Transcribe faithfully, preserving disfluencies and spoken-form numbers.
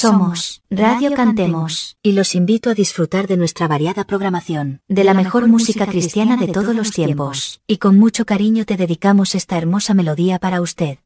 Somos Radio Cantemos y los invito a disfrutar de nuestra variada programación, de la mejor música cristiana de todos los tiempos, y con mucho cariño te dedicamos esta hermosa melodía para usted.